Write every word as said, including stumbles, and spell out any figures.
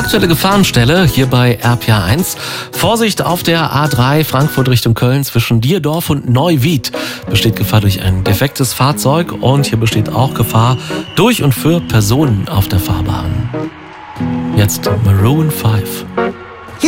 Aktuelle Gefahrenstelle hier bei R P R eins. Vorsicht auf der A drei Frankfurt Richtung Köln zwischen Dierdorf und Neuwied. Besteht Gefahr durch ein defektes Fahrzeug und hier besteht auch Gefahr durch und für Personen auf der Fahrbahn. Jetzt Maroon fünf.